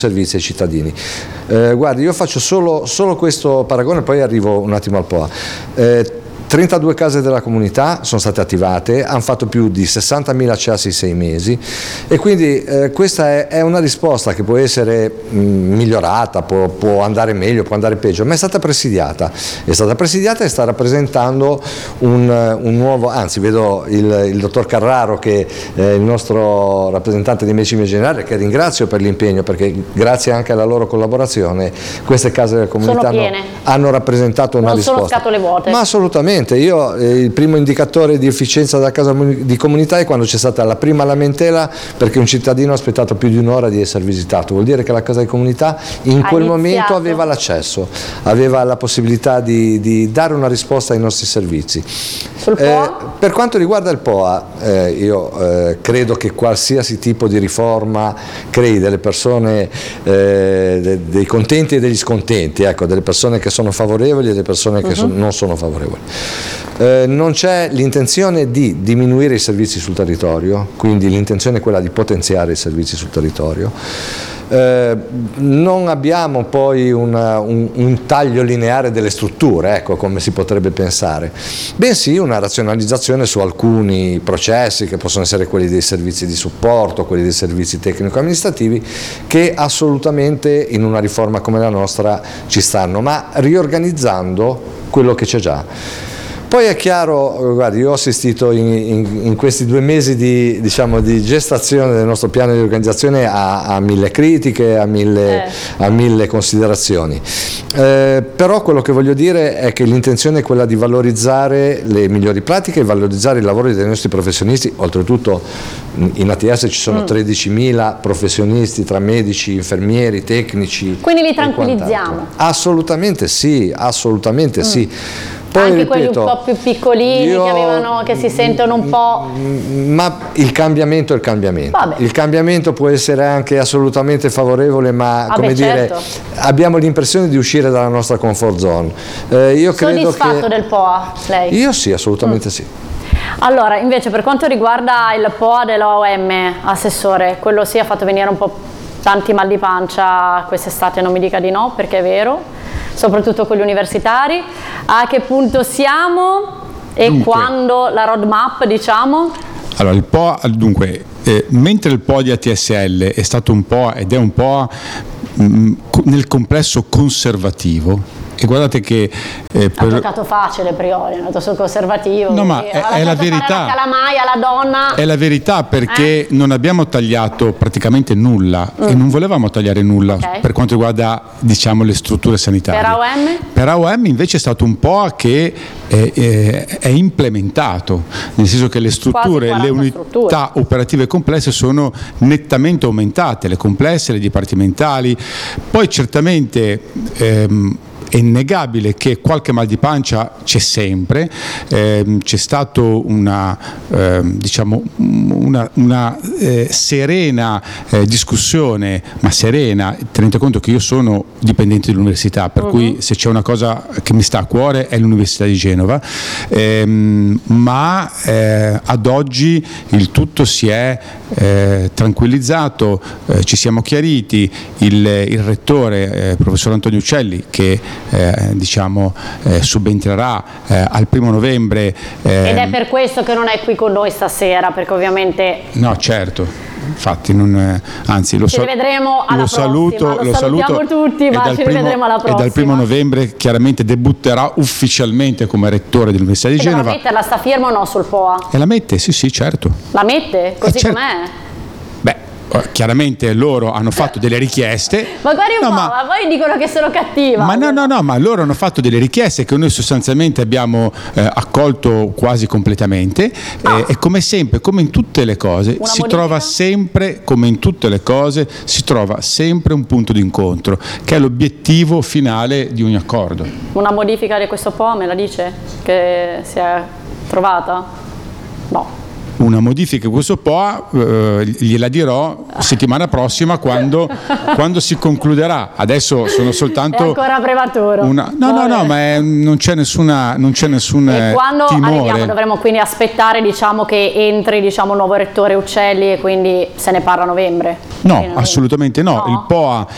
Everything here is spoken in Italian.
servizi ai cittadini. Guardi, io faccio solo questo paragone, poi arrivo un attimo al POA. 32 case della comunità sono state attivate, hanno fatto più di 60.000 accessi in 6 mesi e quindi questa è una risposta che può essere migliorata, può andare meglio, può andare peggio, ma è stata presidiata e sta rappresentando un nuovo, anzi vedo il dottor Carraro che è il nostro rappresentante di medicina generale, che ringrazio per l'impegno, perché grazie anche alla loro collaborazione queste case della comunità hanno rappresentato una risposta. Non sono scatole vuote. Ma assolutamente. Io il primo indicatore di efficienza della casa di comunità è quando c'è stata la prima lamentela perché un cittadino ha aspettato più di un'ora di essere visitato. Vuol dire che la casa di comunità in quel momento aveva l'accesso, aveva la possibilità di dare una risposta ai nostri servizi. Sul POA? Per quanto riguarda il POA, io credo che qualsiasi tipo di riforma crei delle persone, dei contenti e degli scontenti, ecco, delle persone che sono favorevoli e delle persone che non sono favorevoli. Non c'è l'intenzione di diminuire i servizi sul territorio, quindi l'intenzione è quella di potenziare i servizi sul territorio. Non abbiamo poi un taglio lineare delle strutture, ecco, come si potrebbe pensare, bensì una razionalizzazione su alcuni processi che possono essere quelli dei servizi di supporto, quelli dei servizi tecnico-amministrativi, che assolutamente in una riforma come la nostra ci stanno, ma riorganizzando quello che c'è già. Poi è chiaro, guardi, io ho assistito in questi 2 mesi di gestazione del nostro piano di organizzazione a 1000 critiche, a mille considerazioni, però quello che voglio dire è che l'intenzione è quella di valorizzare le migliori pratiche e valorizzare i lavori dei nostri professionisti. Oltretutto in ATS ci sono 13.000 professionisti tra medici, infermieri, tecnici. Quindi li tranquillizziamo? Assolutamente sì, assolutamente sì. Poi, anche ripeto, quelli un po' più piccolini che si sentono un po'... Ma il cambiamento è il cambiamento. Vabbè. Il cambiamento può essere anche assolutamente favorevole, ma certo, abbiamo l'impressione di uscire dalla nostra comfort zone. Io soddisfatto del POA, lei? Io sì, assolutamente sì. Allora, invece per quanto riguarda il POA dell'OM, assessore, quello sì ha fatto venire un po' tanti mal di pancia quest'estate, non mi dica di no, perché è vero, soprattutto con gli universitari. A che punto siamo e dunque, quando la roadmap, diciamo? Allora, il POA, dunque, mentre il POA di ATSL è stato un POA ed è un POA nel complesso conservativo, e guardate che ha giocato facile Priori, è andato sul conservativo. No, ma è la verità. La calamaia, la donna. È la verità, perché non abbiamo tagliato praticamente nulla e non volevamo tagliare nulla per quanto riguarda, diciamo, le strutture sanitarie. Per AOM? Per AOM invece è stato un po' che è implementato, nel senso che le strutture, le unità operative complesse sono nettamente aumentate, le complesse, le dipartimentali. Poi certamente è innegabile che qualche mal di pancia c'è sempre, c'è stato una serena discussione, ma serena, tenete conto che io sono dipendente dell'università, per cui se c'è una cosa che mi sta a cuore è l'Università di Genova, ma ad oggi il tutto si è tranquillizzato, ci siamo chiariti, il rettore professor Antonio Uccelli, che subentrerà al 1° novembre. Ed è per questo che non è qui con noi stasera, perché ovviamente... No, certo, infatti anzi lo rivedremo alla saluto, lo salutiamo tutti, ma ci rivedremo alla prossima. E dal 1° novembre chiaramente debutterà ufficialmente come rettore dell'Università di Genova. La mette, la sta firma o no sul POA? E la mette, sì, certo. La mette? Così com'è? Chiaramente loro hanno fatto delle richieste. Ma guardi un po', ma poi dicono che sono cattiva. Ma no, ma loro hanno fatto delle richieste che noi sostanzialmente abbiamo accolto quasi completamente. E come sempre, come in tutte le cose, si trova sempre un punto d'incontro, che è l'obiettivo finale di ogni accordo. Una modifica di questo POA me la dice che si è trovata? No. Una modifica di questo POA gliela dirò settimana prossima quando si concluderà. Adesso sono soltanto... È ancora prematuro. No, ma non c'è nessun e quando timore. Arriviamo, dovremo quindi aspettare, che entri il nuovo rettore Uccelli, e quindi se ne parla a novembre? No, assolutamente no. Il POA